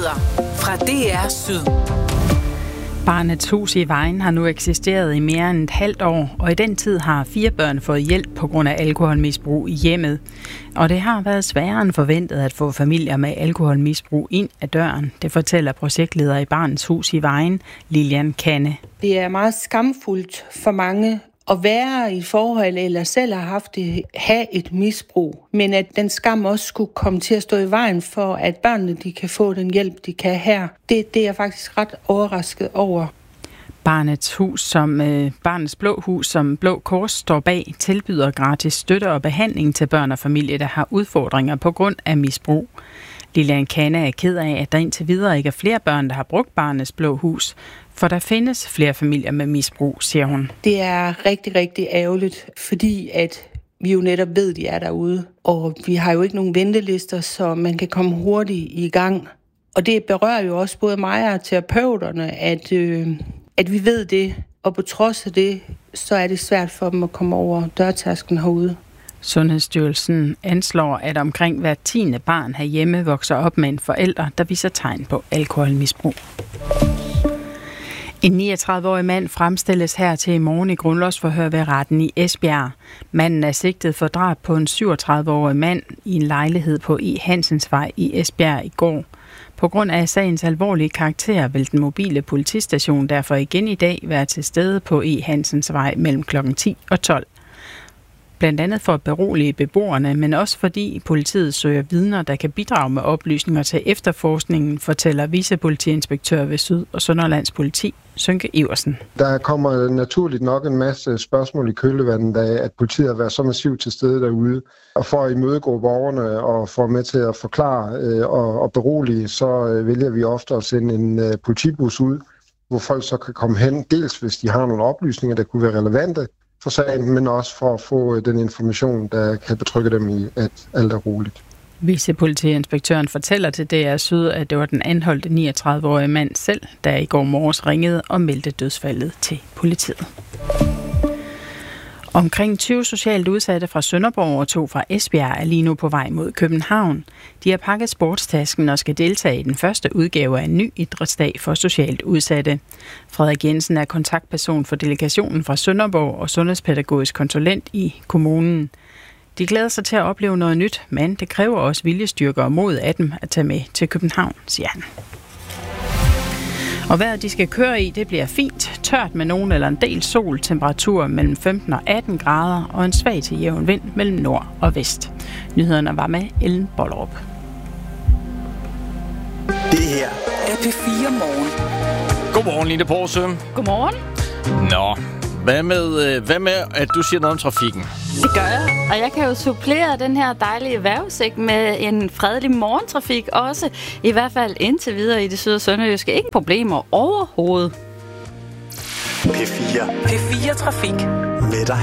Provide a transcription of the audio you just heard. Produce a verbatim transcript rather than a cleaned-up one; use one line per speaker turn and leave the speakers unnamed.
Nyheder fra D R Syd.
Barnets Hus i Vejen har nu eksisteret i mere end et halvt år, og i den tid har fire børn fået hjælp på grund af alkoholmisbrug i hjemmet. Og det har været sværere end forventet at få familier med alkoholmisbrug ind ad døren. Det fortæller projektleder i Barnets Hus i Vejen, Lilian Kanne.
Det er meget skamfuldt for mange at være i forhold eller selv har haft det, have et misbrug, men at den skam også skulle komme til at stå i vejen for, at børnene de kan få den hjælp, de kan her. Det, det er jeg faktisk ret overrasket over.
Barnets Hus, som øh, Barnets Blå Hus, som Blå Kors står bag, tilbyder gratis støtte og behandling til børn og familier, der har udfordringer på grund af misbrug. Lilian Kanne er ked af, at der indtil videre ikke er flere børn, der har brugt Barnets Blå Hus, for der findes flere familier med misbrug, siger hun.
Det er rigtig, rigtig ærgerligt, fordi at vi jo netop ved, at de er derude. Og vi har jo ikke nogen ventelister, så man kan komme hurtigt i gang. Og det berører jo også både mig og terapeuterne, at, øh, at vi ved det. Og på trods af det, så er det svært for dem at komme over dørtærsken herude.
Sundhedsstyrelsen anslår, at omkring hver tiende barn herhjemme vokser op med en forælder, der viser tegn på alkoholmisbrug. En niogtredive-årig mand fremstilles her til i morgen i grundlovsforhør ved retten i Esbjerg. Manden er sigtet for drab på en syvogtredive-årig mand i en lejlighed på E. Hansensvej i Esbjerg i går. På grund af sagens alvorlige karakter vil den mobile politistation derfor igen i dag være til stede på E. Hansensvej mellem klokken ti og tolv. Blandt andet for at berolige beboerne, men også fordi politiet søger vidner, der kan bidrage med oplysninger til efterforskningen, fortæller vicepolitiinspektør ved Syd- og Sønderlands Politi, Sönke Iversen.
Der kommer naturligt nok en masse spørgsmål i kølvandet af, at politiet har været så massivt til stede derude. Og for at imødegå borgerne og få med til at forklare øh, og, og berolige, så øh, vælger vi ofte at sende en øh, politibus ud, hvor folk så kan komme hen, dels hvis de har nogle oplysninger, der kunne være relevante for sagen, men også for at få den information, der kan betrygge dem i, at alt er roligt.
Vicepolitiinspektøren fortæller til D R Syd, at det var den anholdte niogtredive-årige mand selv, der i går morges ringede og meldte dødsfaldet til politiet. Omkring tyve socialt udsatte fra Sønderborg og to fra Esbjerg er lige nu på vej mod København. De har pakket sportstasken og skal deltage i den første udgave af en ny idrætsdag for socialt udsatte. Frederik Jensen er kontaktperson for delegationen fra Sønderborg og sundhedspædagogisk konsulent i kommunen. De glæder sig til at opleve noget nyt, men det kræver også viljestyrke og mod af dem at tage med til København, siger han. Og vejret de skal køre i, det bliver fint, tørt med nogen eller en del sol, temperatur mellem femten og atten grader og en svag til jævn vind mellem nord og vest. Nyhederne var med Ellen Bollerup.
Det her er P fire Morgen.
Godmorgen, Line Porsø.
Godmorgen.
Nå, hvad med, hvad med, at du siger noget om trafikken?
Det gør jeg, og jeg kan jo supplere den her dejlige vejrudsigt med en fredelig morgentrafik også. I hvert fald indtil videre i det syd- og sønderjyske. Ikke problemer overhovedet.
P fire.
P fire Trafik.
Med dig